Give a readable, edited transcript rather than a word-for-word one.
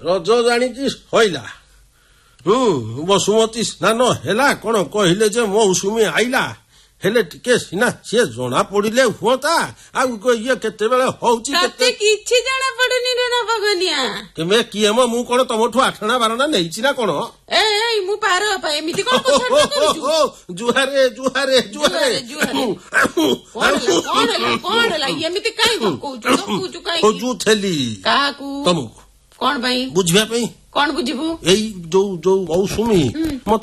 ରଜ ଜାଣିଛି ସଇଲା ବସୁମତୀ ସ୍ନାନ ହେଲା କଣ କହିଲେ ଯେ ମୌସୁମୀ ଆଇଲା ହେଲେ ଟିକେ ସିନା ସିଏ ଜଣା ପଡିଲେ ହୁଅନ୍ତା ଆଉ ଇଏ କେତେବେଳେ ହଉଛି କିଛି ଜଣା ପଡୁନି ରେ ନବଗନିଆ କେମେ କିଏ ମ ମୁଁ କଣ ତମଠୁ 8 ନେଇଛି ନା କଣ ଏଇ ମୁଁ ପାର ଏମିତି କଣ ଜୁହାରେ ଜୁହାରେ ଜୁହାରେ କଣ ହେଲା ଏମିତି କାଇଁ କହୁଛୁ ଖୋଜୁଥିଲି କାହାକୁ ତମକୁ କଣ ପାଇଁ ବୁଝିବା ପାଇଁ କଣ ବୁଝିବୁ ଏଇ ଯୋଉ ମୌସୁମୀ